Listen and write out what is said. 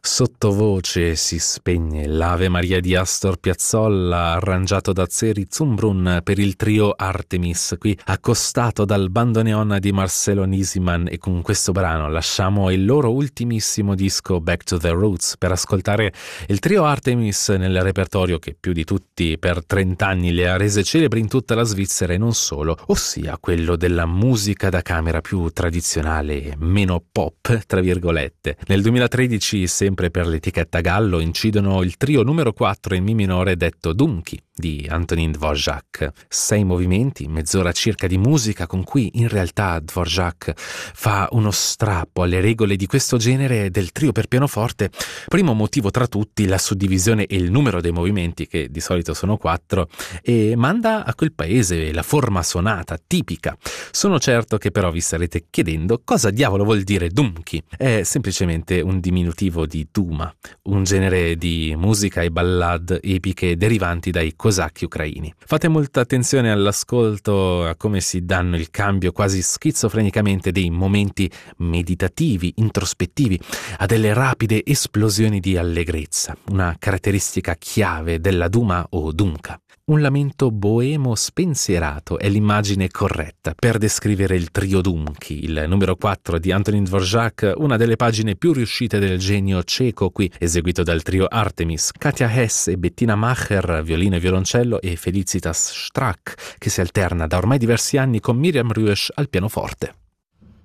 Sottovoce si spegne l'Ave Maria di Astor Piazzolla, arrangiato da Zeri Zumbrun per il trio Artemis, qui accostato dal bandoneon di Marcello Nisiman, e con questo brano lasciamo il loro ultimissimo disco Back to the Roots per ascoltare il trio Artemis nel repertorio che più di tutti per 30 anni le ha rese celebri in tutta la Svizzera e non solo, ossia quello della musica da camera più tradizionale, meno pop, tra virgolette. Nel 2013, sempre per l'etichetta Gallo, incidono il trio numero 4 in mi minore detto Dunki di Antonín Dvořák. 6 movimenti, mezz'ora circa di musica con cui in realtà Dvořák fa uno strappo alle regole di questo genere del trio per pianoforte. Primo motivo tra tutti la suddivisione e il numero dei movimenti, che di solito sono 4, e manda a quel paese la forma sonata tipica. Sono certo che però vi starete chiedendo cosa diavolo vuol dire Dunki. È semplicemente un diminutivo di Duma, un genere di musica e ballad epiche derivanti dai cosacchi ucraini. Fate molta attenzione all'ascolto, a come si danno il cambio quasi schizofrenicamente dei momenti meditativi, introspettivi, a delle rapide esplosioni di allegrezza, una caratteristica chiave della Duma o Dunka. Un lamento boemo spensierato è l'immagine corretta per descrivere il trio Dunki, il numero 4 di Antonín Dvořák, una delle pagine più riuscite del genio ceco, qui eseguito dal trio Artemis, Katja Hess e Bettina Macher, violino e violoncello, e Felicitas Strack, che si alterna da ormai diversi anni con Miriam Rüesch al pianoforte.